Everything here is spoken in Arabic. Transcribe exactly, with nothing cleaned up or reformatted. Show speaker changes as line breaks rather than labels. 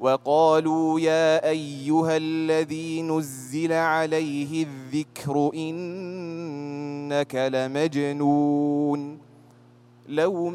وقالوا يا أيها الذي نزل عليه الذكر إنك لمجنون لو